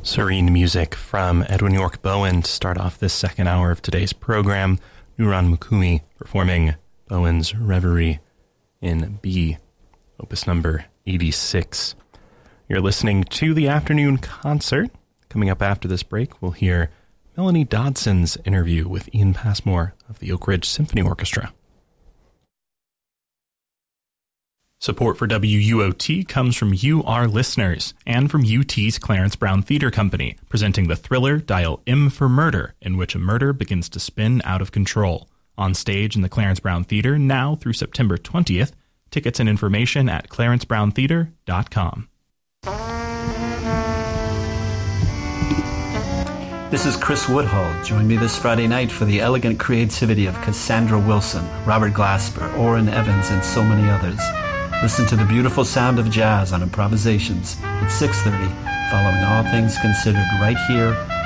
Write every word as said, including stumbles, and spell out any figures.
Serene music from Edwin York Bowen to start off this second hour of today's program. Nuran Mukumi performing Bowen's Reverie in B, opus number eighty-six. You're listening to the afternoon concert. Coming up after this break, we'll hear Melanie Dodson's interview with Ian Passmore of the Oak Ridge Symphony Orchestra. Support for W U O T comes from you, our listeners, and from U T's Clarence Brown Theatre Company, presenting the thriller Dial M for Murder, in which a murder begins to spin out of control. On stage in the Clarence Brown Theatre now through September twentieth. Tickets and information at clarence brown theatre dot com. This is Chris Woodhull. Join me this Friday night for the elegant creativity of Cassandra Wilson, Robert Glasper, Orrin Evans, and so many others. Listen to the beautiful sound of jazz on Improvisations at six thirty, following All Things Considered right here